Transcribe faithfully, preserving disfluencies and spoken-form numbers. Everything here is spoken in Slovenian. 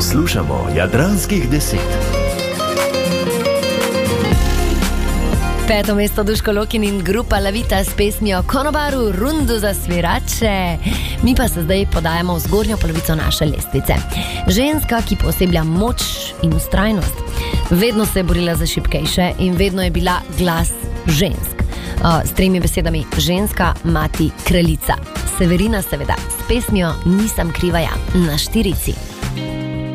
Poslušamo Jadranskih deset. Peto mesto Duško Lokin in grupa Lavita s pesmijo Konobaru rundu za svirače. Mi pa se zdaj podajamo v zgornjo polovico naše lestvice. Ženska, ki poseblja moč in ustrajnost. Vedno se je borila za šibkejše in vedno je bila glas žensk. S tremi besedami ženska, mati, kraljica. Severina seveda s pesmijo Nisem kriva ja na štirici.